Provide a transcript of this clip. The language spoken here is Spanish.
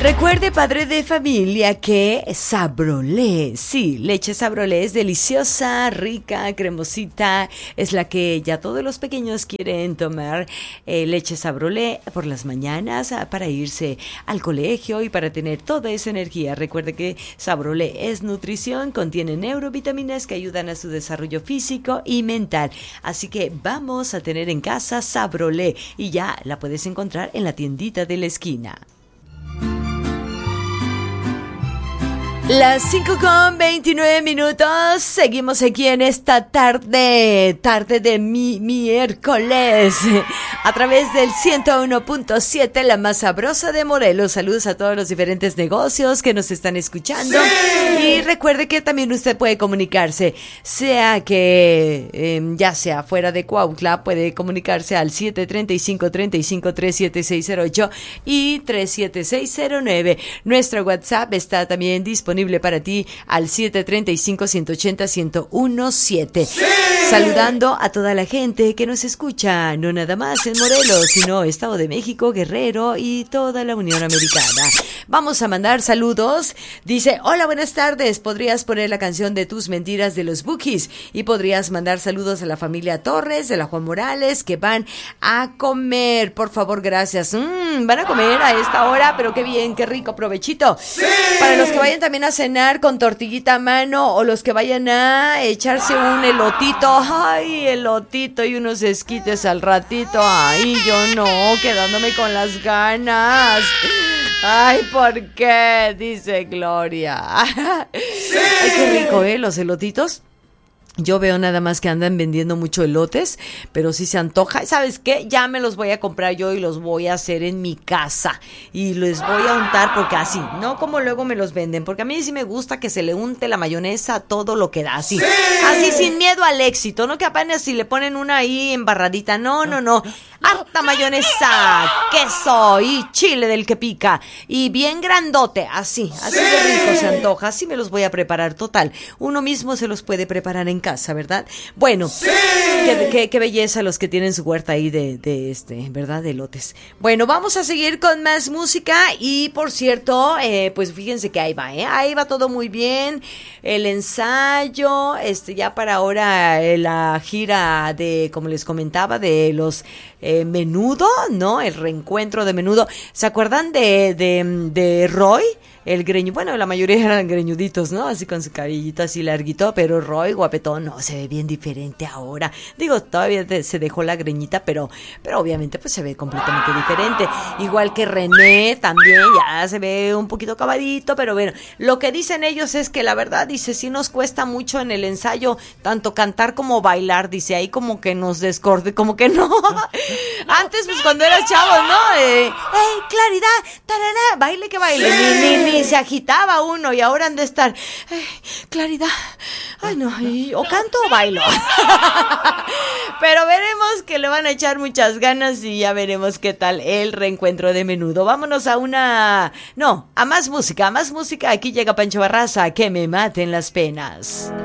Recuerde, padre de familia, que Sabrolé, sí, leche Sabrolé es deliciosa, rica, cremosita, es la que ya todos los pequeños quieren tomar. Leche Sabrolé por las mañanas para irse al colegio y para tener toda esa energía. Recuerde que Sabrolé es nutrición, contiene neurovitaminas que ayudan a su desarrollo físico y mental. Así que vamos a tener en casa Sabrolé y ya la puedes encontrar en la tiendita de la esquina. Las 5:29, seguimos aquí en esta tarde de miércoles, a través del 101.7, la más sabrosa de Morelos. Saludos a todos los diferentes negocios que nos están escuchando. ¡Sí! Y recuerde que también usted puede comunicarse, sea que ya sea fuera de Cuautla, puede comunicarse al 735-35-37608 y 37609. Nuestro WhatsApp está también disponible para ti al 735-180-1017. ¡Sí! Saludando a toda la gente que nos escucha, no nada más en Morelos, sino Estado de México, Guerrero y toda la Unión Americana. Vamos a mandar saludos. Dice, hola, buenas tardes, ¿podrías poner la canción de Tus Mentiras de los Bukis? Y podrías mandar saludos a la familia Torres, de la Juan Morales, que van a comer. Por favor, gracias. Van a comer a esta hora, pero qué bien, qué rico, provechito. ¡Sí! Para los que vayan también a cenar con tortillita a mano, o los que vayan a echarse un elotito, ay, elotito y unos esquites al ratito, ay, yo no, quedándome con las ganas. Ay, ¿por qué? Dice Gloria. ¡Sí! Ay, qué rico, los elotitos. Yo veo nada más que andan vendiendo mucho elotes, pero si se antoja, ¿sabes qué? Ya me los voy a comprar yo y los voy a hacer en mi casa. Y les voy a untar porque así, no como luego me los venden, porque a mí sí me gusta que se le unte la mayonesa a todo lo que da, así. ¡Sí! Así sin miedo al éxito, no que apenas si le ponen una ahí embarradita, no. Harta mayonesa, queso y chile del que pica. Y bien grandote, así de rico se antoja, así me los voy a preparar, total. Uno mismo se los puede preparar en casa, ¿verdad? Bueno, ¡sí! Qué belleza los que tienen su huerta ahí de ¿verdad? De elotes. Bueno, vamos a seguir con más música y, por cierto, pues fíjense que ahí va todo muy bien. El ensayo, ya para ahora la gira de, como les comentaba, de los Menudo, ¿no? El reencuentro de Menudo. ¿Se acuerdan de Roy? El greño, bueno, la mayoría eran greñuditos, ¿no? Así con su cabellito así larguito, pero Roy, guapetón, no, se ve bien diferente ahora. Digo, todavía se dejó la greñita, pero obviamente pues se ve completamente diferente. Igual que René, también ya se ve un poquito acabadito, pero bueno, lo que dicen ellos es que la verdad, dice, sí nos cuesta mucho en el ensayo, tanto cantar como bailar, dice, ahí como que nos descorde, como que no. Antes, pues cuando eras chavo, ¿no? ¡Hey, Claridad! ¡Tarara! Baile que baile, ni se agitaba uno, y ahora han de estar, Claridad, ay no, o canto o bailo. Pero veremos que le van a echar muchas ganas y ya veremos qué tal el reencuentro de Menudo. Vámonos a más música, aquí llega Pancho Barraza, que me maten las penas.